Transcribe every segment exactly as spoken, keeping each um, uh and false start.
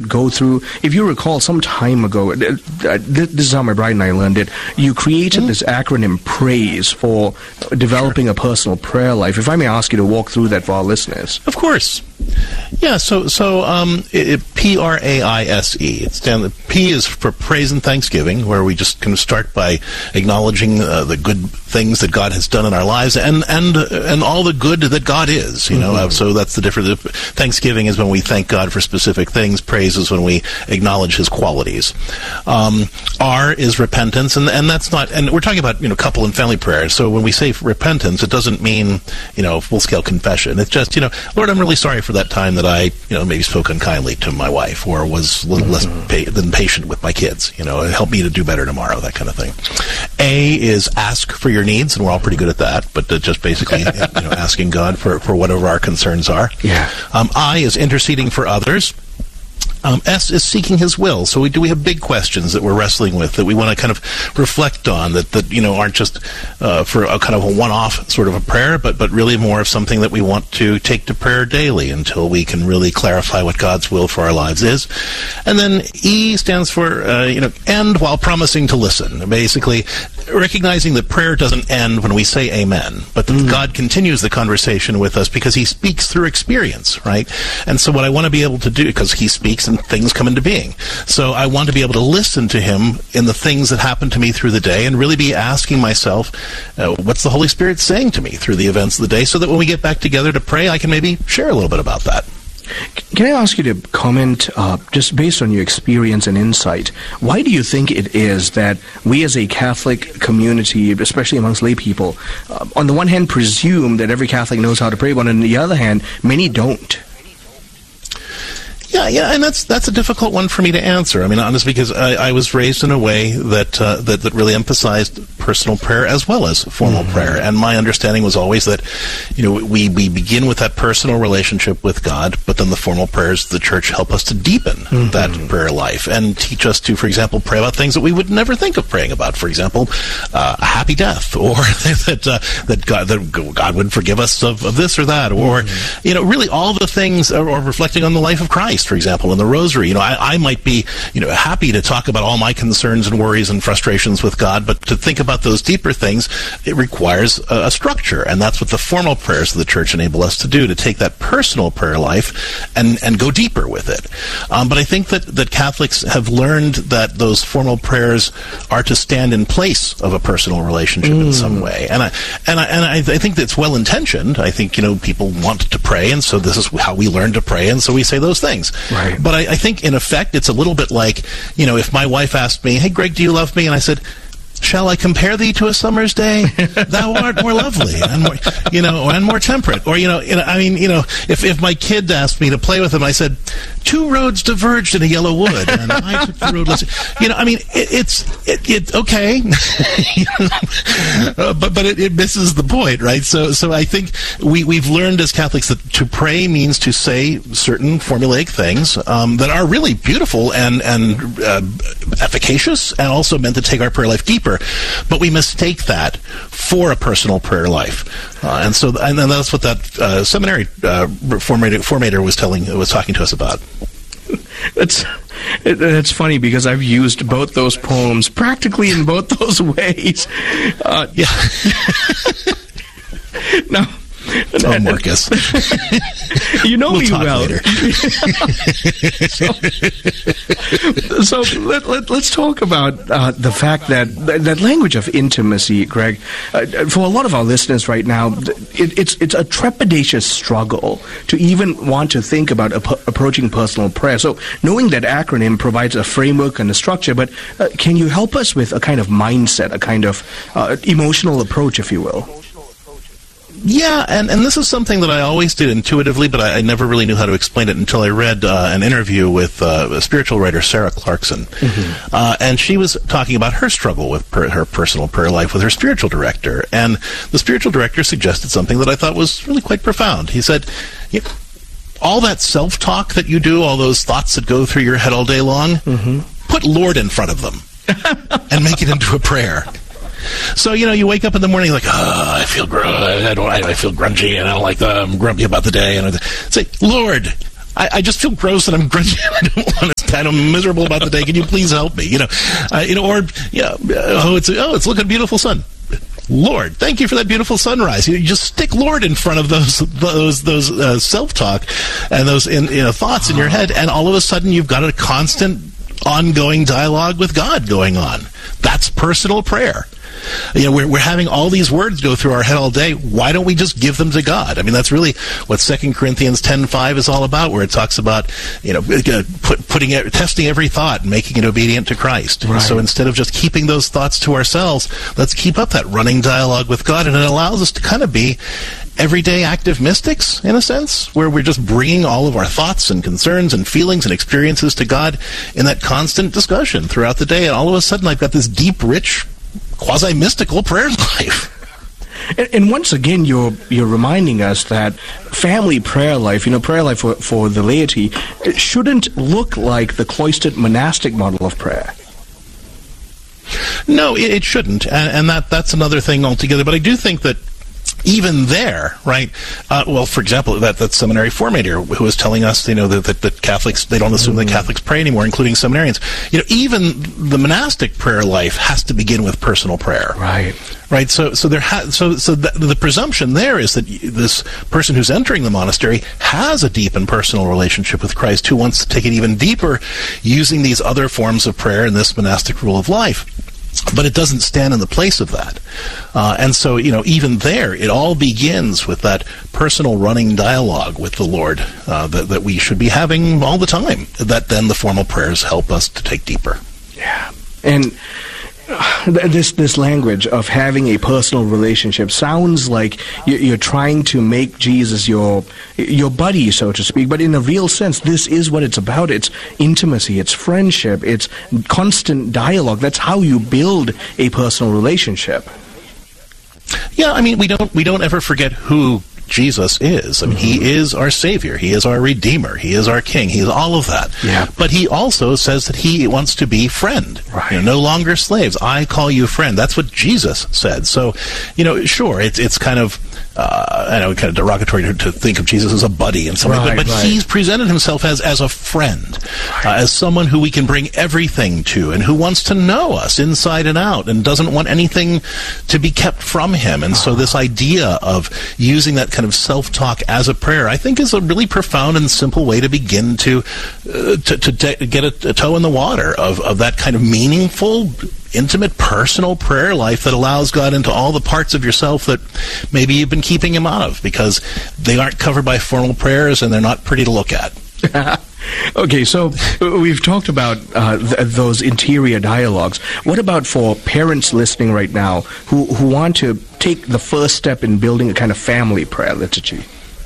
go through, if you recall some time ago, this is how my bride and I learned it, you created mm-hmm. this acronym PRAISE for developing sure. a personal prayer life. If I may ask you to walk through that for our listeners. Of course. Yeah, so so um, it, it, P R A I S E. It's down. P is for praise and thanksgiving, where we just kind of start by acknowledging uh, the good things that God has done in our lives, and and uh, and all the good that God is. You know, mm-hmm. uh, so that's the difference. Thanksgiving is when we thank God for specific things. Praise is when we acknowledge His qualities. Um, R is repentance, and and that's not. And we're talking about you know couple and family prayers. So when we say repentance, it doesn't mean you know full scale confession. It's just you know, Lord, I'm really sorry for that time that I, you know, maybe spoke unkindly to my wife or was a little mm-hmm. less pa- than patient with my kids. You know, help me to do better tomorrow, that kind of thing. A is ask for your needs, and we're all pretty good at that, but uh, just basically, you know, asking God for, for whatever our concerns are. Yeah. Um, I is interceding for others. Um, S is seeking His will. So we do we have big questions that we're wrestling with that we want to kind of reflect on that, that you know aren't just uh, for a kind of a one-off sort of a prayer, but but really more of something that we want to take to prayer daily until we can really clarify what God's will for our lives is. And then E stands for uh, you know end while promising to listen. Basically, recognizing that prayer doesn't end when we say Amen, but that mm. God continues the conversation with us because He speaks through experience, right? And so what I want to be able to do, because He speaks and things come into being. So I want to be able to listen to Him in the things that happen to me through the day and really be asking myself, uh, what's the Holy Spirit saying to me through the events of the day, so that when we get back together to pray, I can maybe share a little bit about that. Can I ask you to comment, uh, just based on your experience and insight, why do you think it is that we as a Catholic community, especially amongst lay people, uh, on the one hand presume that every Catholic knows how to pray, but on the other hand, many don't? Yeah, yeah, and that's that's a difficult one for me to answer. I mean, honestly, because I, I was raised in a way that, uh, that that really emphasized personal prayer as well as formal mm-hmm. prayer, and my understanding was always that, you know, we we begin with that personal relationship with God, but then the formal prayers of the Church help us to deepen mm-hmm. that prayer life and teach us to, for example, pray about things that we would never think of praying about. For example, uh, a happy death, or that uh, that God that God would forgive us of, of this or that, or mm-hmm. you know, really all the things, or, or reflecting on the life of Christ. For example, in the Rosary, you know, I, I might be, you know, happy to talk about all my concerns and worries and frustrations with God, but to think about those deeper things, it requires a, a structure, and that's what the formal prayers of the Church enable us to do, to take that personal prayer life and, and go deeper with it. Um, but I think that, that Catholics have learned that those formal prayers are to stand in place of a personal relationship mm. in some way, and I and I and I, I think that's well intentioned. I think, you know, people want to pray, and so this is how we learn to pray, and so we say those things. Right. But I, I think, in effect, it's a little bit like, you know, if my wife asked me, "Hey, Greg, do you love me?" And I said, "Shall I compare thee to a summer's day? Thou art more lovely, and more, you know, and more temperate." Or, you know, you know, I mean, you know, if, if my kid asked me to play with him, I said, "Two roads diverged in a yellow wood, and I took the road less." You know, I mean, it, it's it, it okay, uh, but but it, it misses the point, right? So so I think we we've learned as Catholics that to pray means to say certain formulaic things um, that are really beautiful and and uh, efficacious, and also meant to take our prayer life deeper. But we mistake that for a personal prayer life, uh, and so and then that's what that uh, seminary uh, formator, formator was telling was talking to us about. That's that's funny, because I've used both those poems practically in both those ways. Uh, yeah. Now. Oh, Marcus. You know we'll me talk well. Later. so so let, let, let's talk about uh, the fact that that language of intimacy, Greg, uh, for a lot of our listeners right now, it, it's it's a trepidatious struggle to even want to think about ap- approaching personal prayer. So knowing that acronym provides a framework and a structure, but uh, can you help us with a kind of mindset, a kind of uh, emotional approach, if you will? Yeah, and, and this is something that I always did intuitively, but I, I never really knew how to explain it until I read uh, an interview with uh, a spiritual writer, Sarah Clarkson. Mm-hmm. Uh, and she was talking about her struggle with per, her personal prayer life with her spiritual director. And the spiritual director suggested something that I thought was really quite profound. He said, you know, all that self-talk that you do, all those thoughts that go through your head all day long, mm-hmm. put Lord in front of them and make it into a prayer. So, you know, you wake up in the morning like, oh, I feel gr- I don't, I, I feel grungy, and I don't like the, I'm grumpy about the day. And I say, Lord, I, I just feel gross and I'm grungy. I don't want to kind of miserable about the day. Can you please help me? You know, uh, you know, or yeah, oh, it's oh, it's looking beautiful sun. Lord, thank you for that beautiful sunrise. You just stick Lord in front of those those those uh, self-talk and those in, you know, thoughts in your head, and all of a sudden you've got a constant, ongoing dialogue with God going on. That's personal prayer. You know, we're, we're having all these words go through our head all day. Why don't we just give them to God? I mean, that's really what Second Corinthians ten five is all about, where it talks about, you know, put, putting, testing every thought and making it obedient to Christ. Right. So instead of just keeping those thoughts to ourselves, let's keep up that running dialogue with God, and it allows us to kind of be everyday active mystics, in a sense, where we're just bringing all of our thoughts and concerns and feelings and experiences to God in that constant discussion throughout the day. And all of a sudden, I've got this deep, rich, quasi-mystical prayer life. And, and once again, you're you're reminding us that family prayer life, you know, prayer life for, for the laity, it shouldn't look like the cloistered monastic model of prayer. No, it, it shouldn't, and, and that that's another thing altogether. But I do think that even there, right, uh, well, for example, that, that seminary formator who was telling us, you know, that, that, that Catholics, they don't assume mm-hmm. that Catholics pray anymore, including seminarians. You know, even the monastic prayer life has to begin with personal prayer. Right. Right, so so there ha- so so the, the presumption there is that this person who's entering the monastery has a deep and personal relationship with Christ, who wants to take it even deeper using these other forms of prayer in this monastic rule of life. But it doesn't stand in the place of that. Uh, and so, you know, even there, it all begins with that personal running dialogue with the Lord uh, that, that we should be having all the time, that then the formal prayers help us to take deeper. Yeah. And this this language of having a personal relationship sounds like you're trying to make Jesus your your buddy, so to speak. But in a real sense, this is what it's about. It's intimacy, it's friendship, it's constant dialogue. That's how you build a personal relationship. Yeah, I mean, we don't we don't ever forget who Jesus is. I mean, mm-hmm. he is our Savior. He is our Redeemer. He is our King. He is all of that. Yeah. But he also says that he wants to be friend. Right. You know, no longer slaves. I call you friend. That's what Jesus said. So, you know, sure, it's it's kind of, uh, I know, kind of derogatory to, to think of Jesus as a buddy and something, right, but, but right. he's presented himself as, as a friend, right. uh, as someone who we can bring everything to and who wants to know us inside and out and doesn't want anything to be kept from him. And so this idea of using that kind of self-talk as a prayer, I think, is a really profound and simple way to begin to uh, to, to de- get a, a toe in the water of, of that kind of meaningful, intimate, personal prayer life that allows God into all the parts of yourself that maybe you've been keeping him out of because they aren't covered by formal prayers and they're not pretty to look at. Okay, so we've talked about uh, th- those interior dialogues. What about for parents listening right now who, who want to take the first step in building a kind of family prayer liturgy?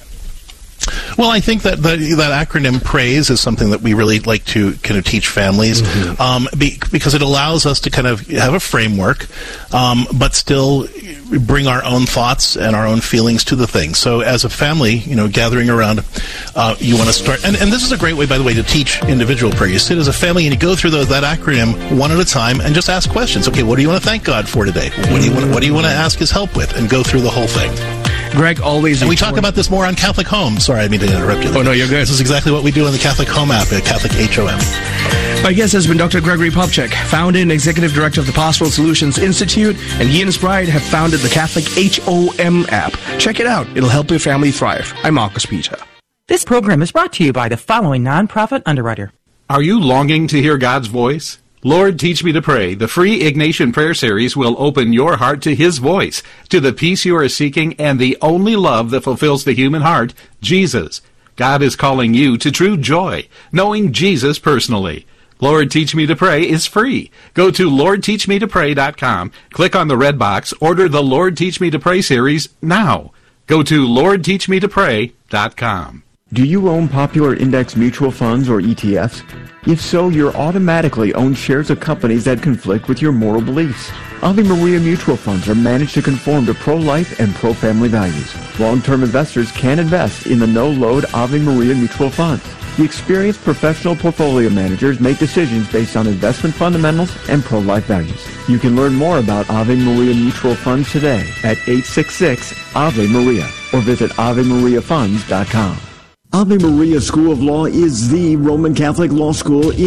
Well, I think that the, that acronym PRAISE is something that we really like to kind of teach families, mm-hmm. um, be, because it allows us to kind of have a framework, um, but still bring our own thoughts and our own feelings to the thing. So as a family, you know, gathering around, uh, you want to start, and, and this is a great way, by the way, to teach individual prayer. You sit as a family and you go through those, that acronym one at a time and just ask questions. Okay, what do you want to thank God for today? What do you want, what do you want to ask his help with? And go through the whole thing. Greg, always... And we talk about this more on Catholic Home. Sorry, I didn't mean to interrupt you. Oh, no, you're good. This is exactly what we do in the Catholic Home app at Catholic H O M. My guest has been Doctor Gregory Popcak, founder and executive director of the Pastoral Solutions Institute, and he and his bride have founded the Catholic H O M app. Check it out. It'll help your family thrive. I'm Marcus Peter. This program is brought to you by the following nonprofit underwriter. Are you longing to hear God's voice? Lord, Teach Me to Pray, the free Ignatian prayer series will open your heart to His voice, to the peace you are seeking, and the only love that fulfills the human heart, Jesus. God is calling you to true joy, knowing Jesus personally. Lord, Teach Me to Pray is free. Go to lord teach me to pray dot com, click on the red box, order the Lord, Teach Me to Pray series now. Go to lord teach me to pray dot com. Do you own popular index mutual funds or E T Fs? If so, you're automatically own shares of companies that conflict with your moral beliefs. Ave Maria mutual funds are managed to conform to pro-life and pro-family values. Long-term investors can invest in the no-load Ave Maria mutual funds. The experienced professional portfolio managers make decisions based on investment fundamentals and pro-life values. You can learn more about Ave Maria mutual funds today at eight six six Ave Maria or visit ave maria funds dot com. Ave Maria School of Law is the Roman Catholic law school in